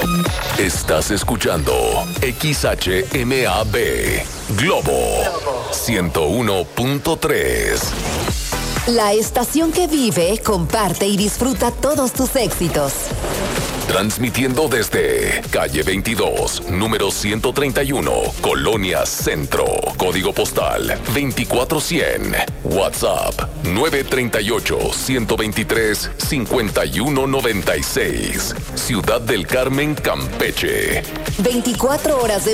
Estás escuchando XHMAB Globo 101.3. La estación que vive, comparte y disfruta todos tus éxitos. Transmitiendo desde calle 22, número 131, Colonia Centro, código postal 24100, WhatsApp 938-123-5196, Ciudad del Carmen, Campeche. 24 horas de